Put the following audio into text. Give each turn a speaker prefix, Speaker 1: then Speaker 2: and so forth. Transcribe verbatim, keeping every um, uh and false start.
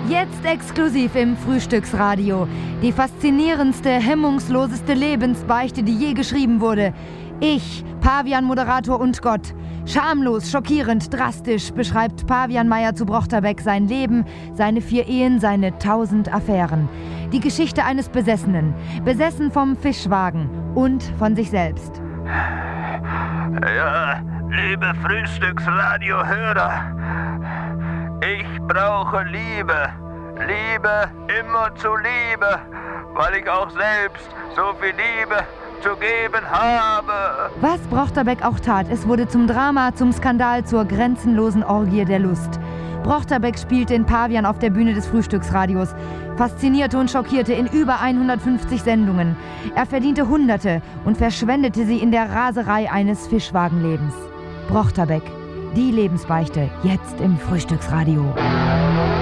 Speaker 1: Jetzt exklusiv im Frühstücksradio. Die faszinierendste, hemmungsloseste Lebensbeichte, die je geschrieben wurde. Ich, Pavian-Moderator und Gott. Schamlos, schockierend, drastisch beschreibt Pavian Meyer zu Brochterbeck sein Leben, seine vier Ehen, seine tausend Affären. Die Geschichte eines Besessenen. Besessen vom Fischwagen und von sich selbst.
Speaker 2: Ja, liebe Frühstücksradio-Hörer, ich brauche Liebe. Liebe immer zu Liebe, weil ich auch selbst so viel Liebe zu geben habe.
Speaker 1: Was Brochterbeck auch tat, es wurde zum Drama, zum Skandal, zur grenzenlosen Orgie der Lust. Brochterbeck spielte in Pavian auf der Bühne des Frühstücksradios, faszinierte und schockierte in über hundertfünfzig Sendungen. Er verdiente Hunderte und verschwendete sie in der Raserei eines Fischwagenlebens. Brochterbeck, die Lebensbeichte, jetzt im Frühstücksradio.